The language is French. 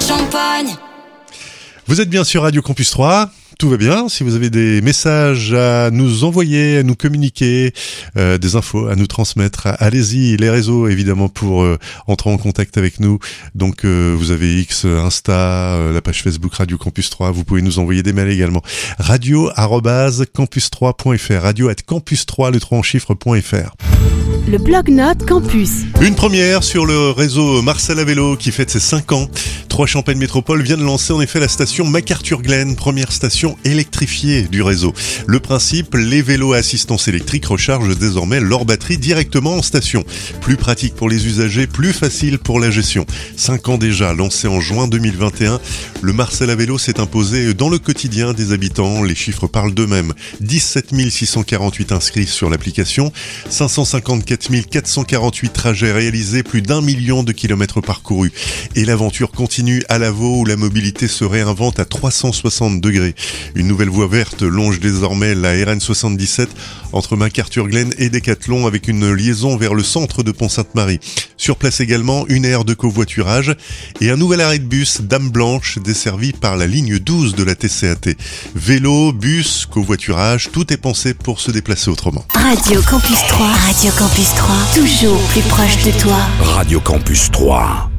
champagne. Vous êtes bien sur Radio Campus 3. Tout va bien. Si vous avez des messages à nous envoyer, à nous communiquer, des infos à nous transmettre, allez-y. Les réseaux, évidemment, pour entrer en contact avec nous. Donc, vous avez X, Insta, la page Facebook Radio Campus 3. Vous pouvez nous envoyer des mails également. radio@campus3.fr. radio@campus3, le 3 en chiffre.fr. Le blog-notes Campus. Une première sur le réseau Marcel à vélo qui fête ses 5 ans. 3 Champagne Métropole vient de lancer en effet la station MacArthur-Glen, première station électrifiée du réseau. Le principe, les vélos à assistance électrique rechargent désormais leur batterie directement en station. Plus pratique pour les usagers, plus facile pour la gestion. 5 ans déjà, lancé en juin 2021, le Marcel à vélo s'est imposé dans le quotidien des habitants. Les chiffres parlent d'eux-mêmes. 17 648 inscrits sur l'application, 554 448 trajets réalisés, plus d'1 million de kilomètres parcourus. Et l'aventure continue à Lavaux où la mobilité se réinvente à 360 degrés. Une nouvelle voie verte longe désormais la RN77 entre MacArthur-Glen et Décathlon avec une liaison vers le centre de Pont-Sainte-Marie. Sur place également, une aire de covoiturage et un nouvel arrêt de bus Dame Blanche desservi par la ligne 12 de la TCAT. Vélo, bus, covoiturage, tout est pensé pour se déplacer autrement. Radio Campus 3. Radio Campus 3. Toujours plus proche de toi. Radio Campus 3.